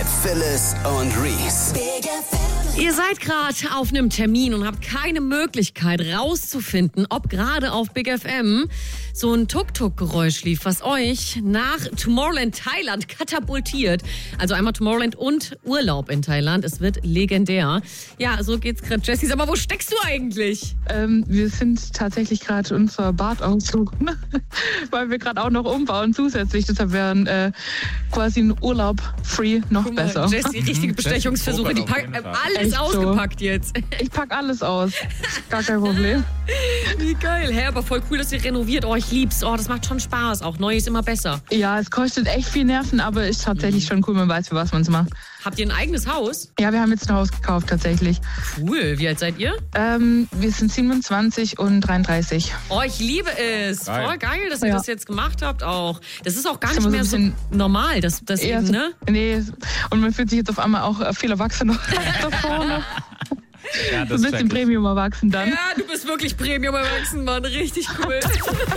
Phyllis und Reese. Ihr seid gerade auf einem Termin und habt keine Möglichkeit rauszufinden, ob gerade auf Big FM so ein Tuk-Tuk-Geräusch lief, was euch nach Tomorrowland Thailand katapultiert. Also einmal Tomorrowland und Urlaub in Thailand. Es wird legendär. Ja, so geht's gerade, Jessie. Aber wo steckst du eigentlich? Wir sind tatsächlich gerade unser Bad aussuchen, weil wir gerade auch noch umbauen zusätzlich. Deshalb wäre quasi ein Urlaub free noch besser. Jessie, richtige Bestechungsversuche. Die packt alles Echt ausgepackt jetzt. Ich pack alles aus. Gar kein Problem. Wie geil. Hä, aber voll cool, dass ihr renoviert. Oh, ich lieb's. Oh, das macht schon Spaß. Auch neu ist immer besser. Ja, es kostet echt viel Nerven, aber ist tatsächlich schon cool. Man weiß, für was man es macht. Habt ihr ein eigenes Haus? Ja, wir haben jetzt ein Haus gekauft tatsächlich. Cool. Wie alt seid ihr? Wir sind 27 und 33. Oh, ich liebe es. Geil. Voll geil, dass ihr das jetzt gemacht habt auch. Das ist auch gar Ist nicht immer mehr so so ein normal, das Eher eben, so- ne? Nee, und man fühlt sich jetzt auf einmal auch viel erwachsener da vorne. Ja, So ein bisschen Premium erwachsen dann. Ja, du bist wirklich Premium erwachsen, Mann. Richtig cool.